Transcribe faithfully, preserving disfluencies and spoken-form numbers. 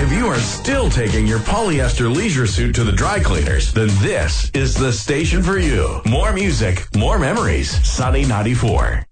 if you are still taking your polyester leisure suit to the dry cleaners, then this is the station for you. More music, more memories. Sunny ninety-four.